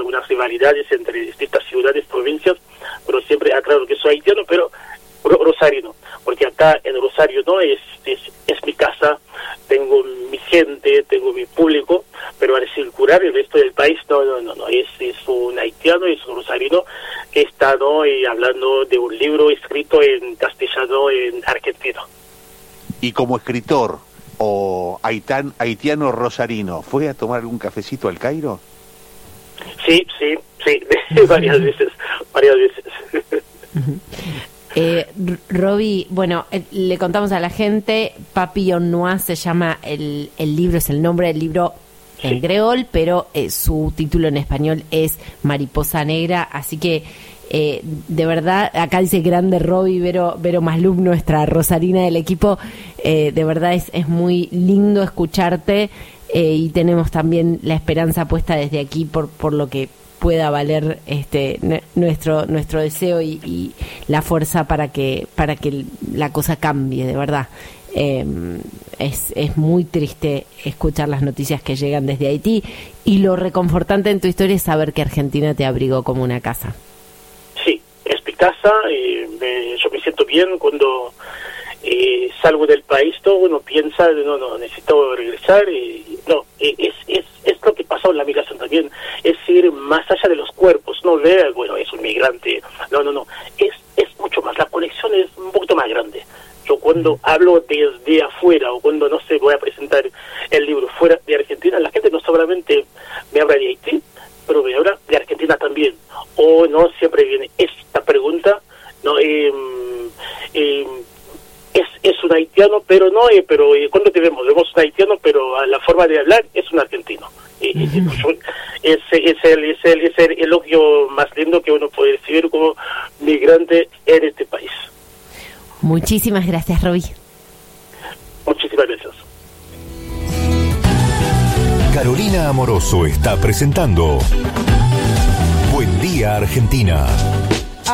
unas rivalidades entre distintas ciudades, provincias, pero siempre aclaro que soy haitiano, pero rosarino, porque acá en Rosario no es mi casa, tengo mi gente, tengo mi público, pero al circular el resto del país no, es un haitiano, es un rosarino que está hablando de un libro escrito en castellano en argentino. Y como escritor o haitiano rosarino, ¿fue a tomar algún cafecito al Cairo? Sí, varias veces. Roby, bueno, le contamos a la gente, Papillon Noir se llama el libro, es el nombre del libro en creol, pero su título en español es Mariposa Negra, así que de verdad, acá dice grande Roby, Vero Maslum, nuestra rosarina del equipo, de verdad es muy lindo escucharte, y tenemos también la esperanza puesta desde aquí por lo que pueda valer nuestro deseo y la fuerza para que la cosa cambie, de verdad. Es muy triste escuchar las noticias que llegan desde Haití, y lo reconfortante en tu historia es saber que Argentina te abrigó como una casa. Sí, es mi casa, yo me siento bien cuando salgo del país, todo uno piensa, no, necesito regresar, es lo que pasó en la migración también, es ir más allá de los cuerpos, no ver, bueno, es un migrante, no, es mucho más, la conexión es un poquito más grande. Yo cuando hablo desde afuera, o cuando, no sé, voy a presentar el libro fuera de Argentina, la gente no solamente me habla de Haití, pero me habla de Argentina también, o no, siempre viene esta pregunta, no, es un haitiano, pero no, ¿cuándo te vemos? Vemos un haitiano, pero la forma de hablar es un argentino. Es el elogio más lindo que uno puede recibir como migrante en este país. Muchísimas gracias, Roby. Muchísimas gracias. Carolina Amoroso está presentando Buen Día Argentina.